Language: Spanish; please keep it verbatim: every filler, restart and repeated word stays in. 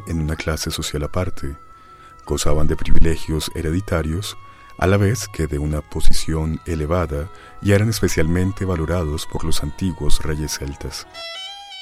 en una clase social aparte, gozaban de privilegios hereditarios, a la vez que de una posición elevada y eran especialmente valorados por los antiguos reyes celtas.